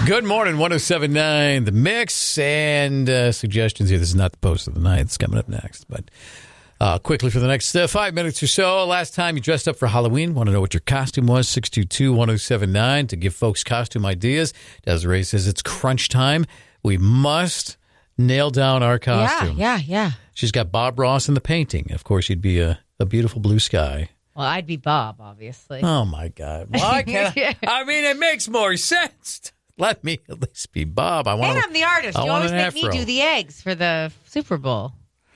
Good morning, 107.9 The Mix, and suggestions here. This is not the post of the night. It's coming up next. But quickly for the next 5 minutes or so, last time you dressed up for Halloween, want to know what your costume was, 622-1079 to give folks costume ideas. Desiree says it's crunch time. We must nail down our costume. Yeah. She's got Bob Ross in the painting. Of course, you'd be a beautiful blue sky. Well, I'd be Bob, obviously. Oh, my God. Why can't I mean, it makes more sense. Let me at least be Bob. And I'm the artist. You always make me do the eggs for the Super Bowl.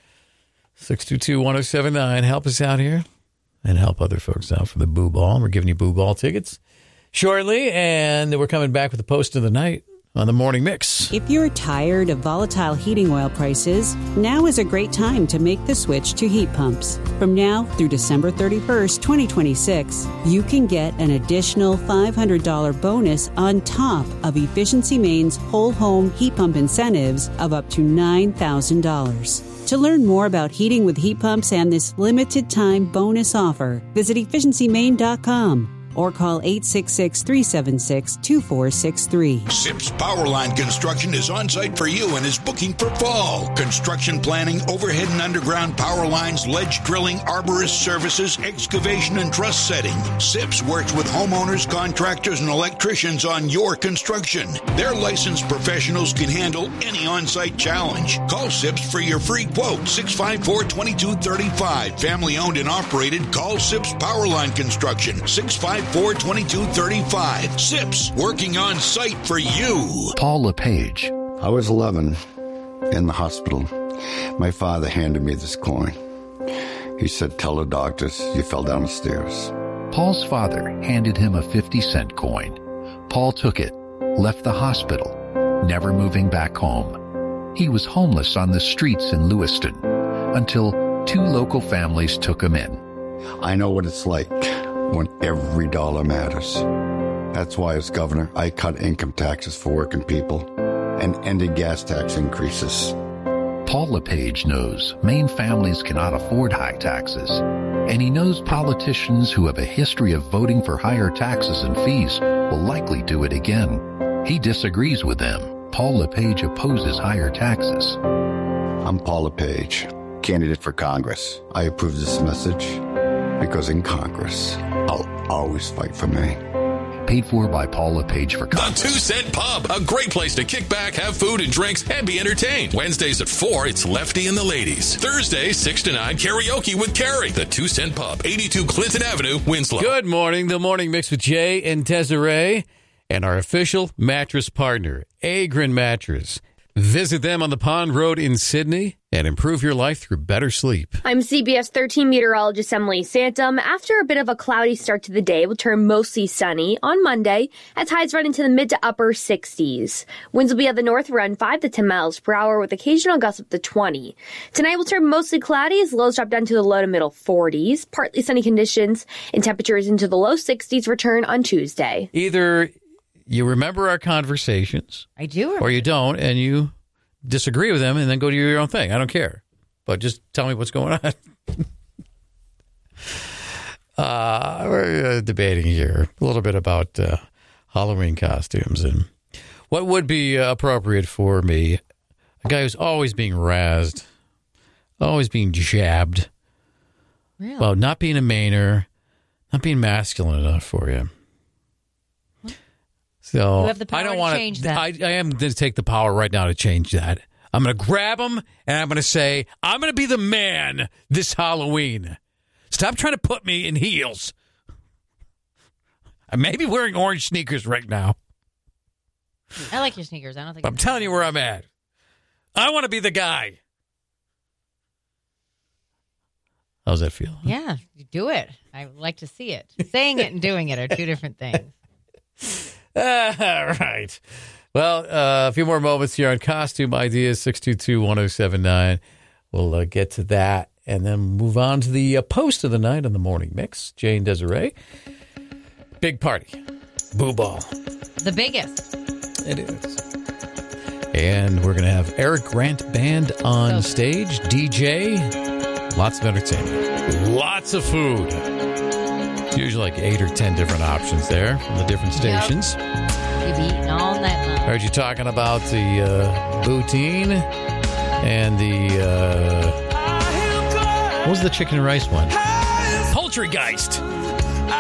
622-1079. Help us out here and help other folks out for the Boo Ball. We're giving you Boo Ball tickets shortly, and we're coming back with the post of the night on the Morning Mix. If you're tired of volatile heating oil prices, now is a great time to make the switch to heat pumps. From now through December 31st, 2026, you can get an additional $500 bonus on top of Efficiency Maine's whole home heat pump incentives of up to $9,000. To learn more about heating with heat pumps and this limited time bonus offer, visit efficiencymaine.com. or call 866-376-2463. Sips Powerline Construction is on site for you and is booking for fall. Construction planning, overhead and underground power lines, ledge drilling, arborist services, excavation and truss setting. Sips works with homeowners, contractors, and electricians on your construction. Their licensed professionals can handle any on-site challenge. Call Sips for your free quote, 654-2235. Family owned and operated. Call Sips Powerline Construction, 654-2235. Sips, working on site for you. Paul LePage. I was 11 in the hospital. My father handed me this coin. He said, tell the doctors you fell down the stairs. Paul's father handed him a 50-cent coin. Paul took it, left the hospital, never moving back home. He was homeless on the streets in Lewiston until two local families took him in. I know what it's like when every dollar matters. That's why as governor, I cut income taxes for working people and ended gas tax increases. Paul LePage knows Maine families cannot afford high taxes, and he knows politicians who have a history of voting for higher taxes and fees will likely do it again. He disagrees with them. Paul LePage opposes higher taxes. I'm Paul LePage, candidate for Congress. I approve this message because in Congress, I'll always fight for Maine. Paid for by Paul LePage for Congress. The 2 Cent Pub, a great place to kick back, have food and drinks, and be entertained. Wednesdays at 4, it's Lefty and the Ladies. Thursdays, 6 to 9, karaoke with Carrie. The 2 Cent Pub, 82 Clinton Avenue, Winslow. Good morning. The Morning Mix with Jay and Desiree and our official mattress partner, Agrin Mattress. Visit them on the Pond Road in Sydney and improve your life through better sleep. I'm CBS 13 meteorologist Emily Santum. After a bit of a cloudy start to the day, we'll turn mostly sunny on Monday as highs run into the mid to upper 60s. Winds will be at the north around 5 to 10 miles per hour with occasional gusts up to 20. Tonight will turn mostly cloudy as lows drop down to the low to middle 40s. Partly sunny conditions and temperatures into the low 60s return on Tuesday. Either you remember our conversations. I do. Or you don't, and you disagree with them, and then go do your own thing. I don't care. But just tell me what's going on. We're debating here a little bit about Halloween costumes and what would be appropriate for me. A guy who's always being razzed, always being jabbed Really? about not being a Mainer, not being masculine enough for you. So You have the power I don't to want change that. I am going to take the power right now to change that. I'm going to grab him and I'm going to say, I'm going to be the man this Halloween. Stop trying to put me in heels. I may be wearing orange sneakers right now. I like your sneakers. I don't think I'm telling you where I'm at. I want to be the guy. How's that feel? Yeah, you do it. I would like to see it. Saying it and doing it are two different things. All right. Well, a few more moments here on Costume Ideas, 622-1079. We'll get to that and then move on to the post of the night on the Morning Mix. Jane Desiree. Big party. Boo Ball. The biggest. It is. And we're going to have Eric Grant Band on stage, DJ, lots of entertainment, lots of food. It's usually like 8 or 10 different options there from the different stations. Yep. You'd be eating all night long. Heard you talking about the poutine and the what was the chicken and rice one? Poultrygeist.